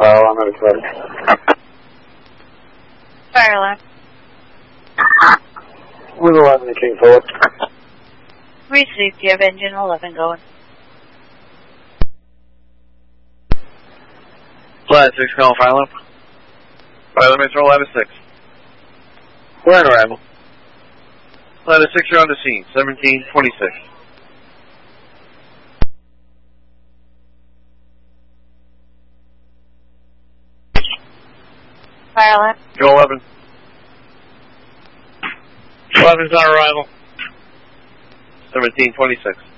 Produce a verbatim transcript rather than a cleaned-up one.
Fire alarm number twenty. Fire alarm. With eleven and King Philip. Received. You have engine eleven going. Flight six, call fire alarm. Fire alarm is eleven six. We're on arrival. Flight six, you're on the scene, seventeen twenty-six. Fire alarm. Go eleven. eleven's on arrival. seventeen twenty-six.